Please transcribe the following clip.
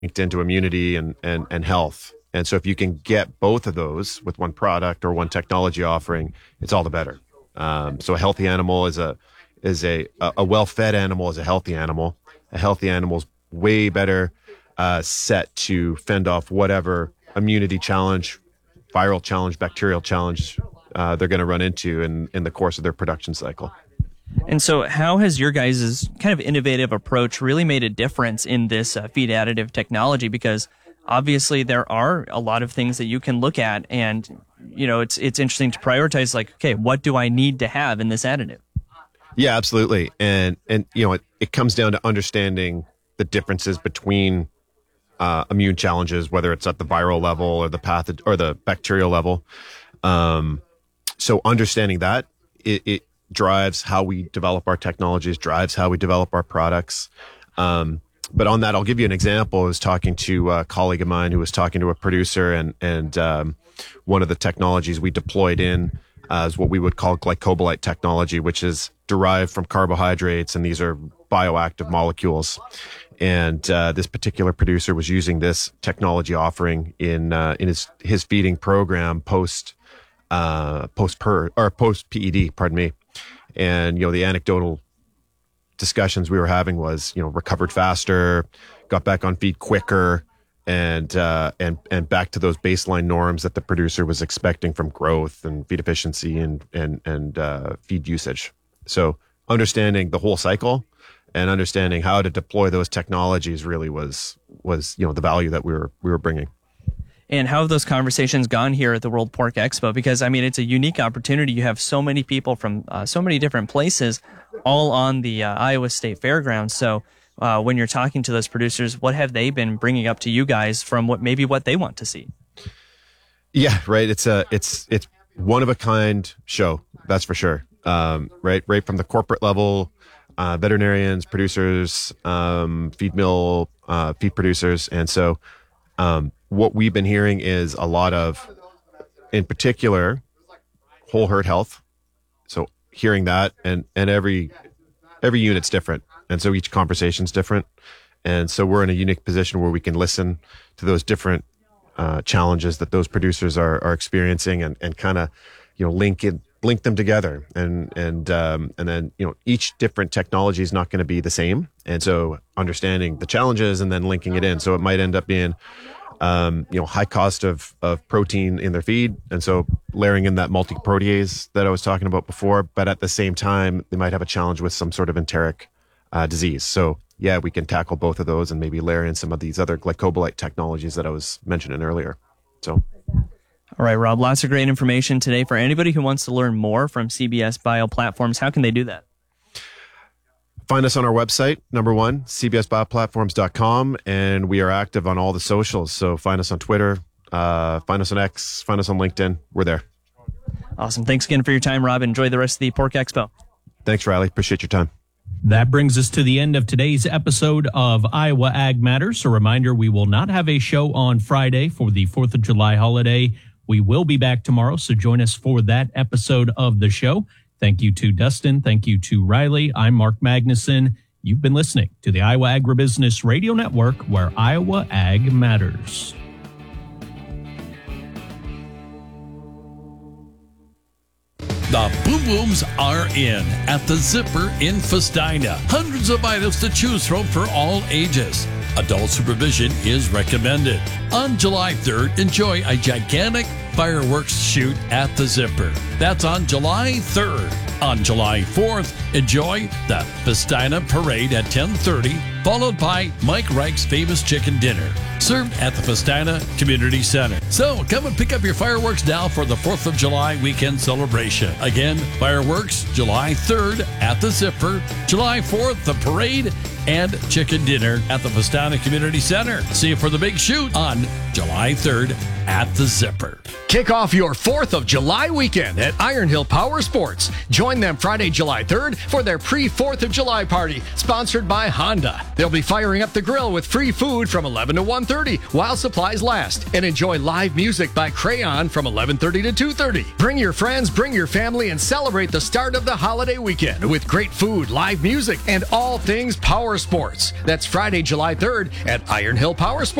linked into immunity and health. And so if you can get both of those with one product or one technology offering, it's all the better. So a healthy animal is a well-fed animal is a healthy animal. A healthy animal is way better set to fend off whatever immunity challenge, viral challenge, bacterial challenge they're going to run into in the course of their production cycle. And so how has your guys' kind of innovative approach really made a difference in this feed additive technology? Because obviously there are a lot of things that you can look at, and it's interesting to prioritize, like, okay, what do I need to have in this additive? Yeah, absolutely. And it comes down to understanding the differences between immune challenges, whether it's at the viral level or the bacterial level. So understanding that, it drives how we develop our technologies, drives how we develop our products. But on that, I'll give you an example. I was talking to a colleague of mine who was talking to a producer, and one of the technologies we deployed in is what we would call glycobolite technology, which is derived from carbohydrates, and these are bioactive molecules. And this particular producer was using this technology offering in his feeding program post PED, pardon me. And the anecdotal discussions we were having was, recovered faster, got back on feed quicker, and back to those baseline norms that the producer was expecting from growth and feed efficiency and feed usage. So understanding the whole cycle and understanding how to deploy those technologies really was the value that we were bringing. And how have those conversations gone here at the World Pork Expo? Because, it's a unique opportunity. You have so many people from so many different places all on the Iowa State Fairgrounds. So when you're talking to those producers, what have they been bringing up to you guys from what they want to see? Yeah, right. It's one of a kind show. That's for sure. Right from the corporate level, veterinarians, producers, feed mill, feed producers. And so, what we've been hearing is a lot of, in particular, whole herd health. So hearing that, and every unit's different. And so each conversation's different. And so we're in a unique position where we can listen to those different challenges that those producers are experiencing and kind of, link them together. And then, each different technology is not going to be the same. And so understanding the challenges and then linking it in. So it might end up being, high cost of protein in their feed. And so layering in that multi-protease that I was talking about before, but at the same time, they might have a challenge with some sort of enteric disease. So yeah, we can tackle both of those and maybe layer in some of these other glycobolite technologies that I was mentioning earlier. So. All right, Rob, lots of great information today. For anybody who wants to learn more from CBS Bioplatforms, how can they do that? Find us on our website, number one, cbsbioplatforms.com, and we are active on all the socials. So find us on Twitter, find us on X, find us on LinkedIn. We're there. Awesome. Thanks again for your time, Rob. Enjoy the rest of the Pork Expo. Thanks, Riley. Appreciate your time. That brings us to the end of today's episode of Iowa Ag Matters. A reminder, we will not have a show on Friday for the 4th of July holiday. We will be back tomorrow, so join us for that episode of the show. Thank you to Dustin. Thank you to Riley. I'm Mark Magnuson. You've been listening to the Iowa Agribusiness Radio Network, where Iowa Ag matters. The Boom Booms are in at the Zipper in Festina. Hundreds of items to choose from for all ages. Adult supervision is recommended. On July 3rd, enjoy a gigantic fireworks shoot at the Zipper. That's on July 3rd. On July 4th, enjoy the Festina Parade at 10:30, followed by Mike Reich's famous chicken dinner, served at the Festina Community Center. So come and pick up your fireworks now for the 4th of July weekend celebration. Again, fireworks July 3rd at the Zipper, July 4th, the parade, and chicken dinner at the Festina Community Center. See you for the big shoot on July 3rd at the Zipper. Kick off your 4th of July weekend at Iron Hill Power Sports. Join them Friday, July 3rd for their pre-4th of July party, sponsored by Honda. They'll be firing up the grill with free food from 11 to 1:30 while supplies last. And enjoy live music by Crayon from 11:30 to 2:30. Bring your friends, bring your family, and celebrate the start of the holiday weekend with great food, live music, and all things power sports. That's Friday, July 3rd at Iron Hill Power Sports.